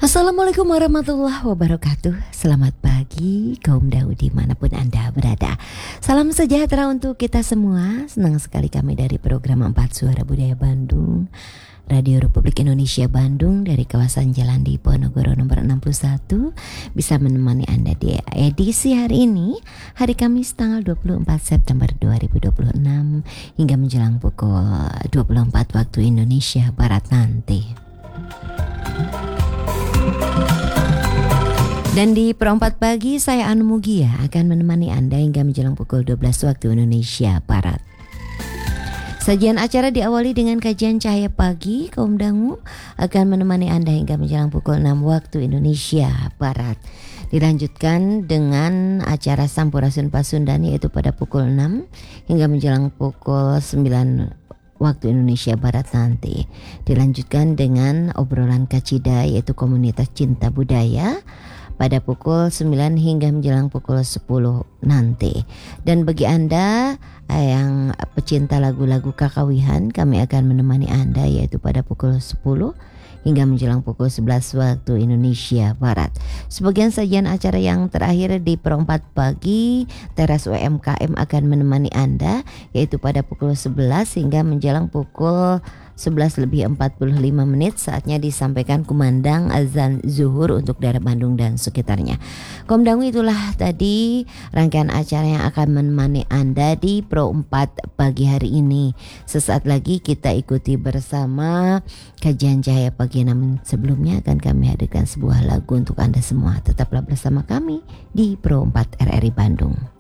Assalamualaikum warahmatullahi wabarakatuh. Selamat pagi kaum Daud dimanapun Anda berada. Salam sejahtera untuk kita semua. Senang sekali kami dari program 4 Suara Budaya Bandung, Radio Republik Indonesia Bandung dari kawasan Jalan Diponegoro nomor 61 bisa menemani Anda di edisi hari ini, hari Kamis tanggal 24 September 2026 hingga menjelang pukul 24 waktu Indonesia Barat nanti. Dan di perempat pagi saya Anu Mugia akan menemani Anda hingga menjelang pukul 12 waktu Indonesia Barat. Sajian acara diawali dengan kajian cahaya pagi. Kaum Dangu akan menemani Anda hingga menjelang pukul 6 waktu Indonesia Barat. Dilanjutkan dengan acara Sampurasun Pasundan yaitu pada pukul 6 hingga menjelang pukul 9 waktu Indonesia Barat nanti. Dilanjutkan dengan obrolan kacida yaitu komunitas cinta budaya pada pukul 9 hingga menjelang pukul 10 nanti. Dan bagi Anda yang pecinta lagu-lagu kakawihan, kami akan menemani Anda yaitu pada pukul 10 hingga menjelang pukul 11 waktu Indonesia Barat. Sebagian sajian acara yang terakhir di perempat pagi, Teras UMKM akan menemani Anda yaitu pada pukul 11 hingga menjelang pukul 11:45 saatnya disampaikan kumandang azan zuhur untuk daerah Bandung dan sekitarnya. Kaum Dangu, itulah tadi rangkaian acara yang akan menemani Anda di Pro 4 pagi hari ini. Sesaat lagi kita ikuti bersama kajian cahaya pagi, namun sebelumnya akan kami hadirkan sebuah lagu untuk Anda semua. Tetaplah bersama kami di Pro 4 RRI Bandung.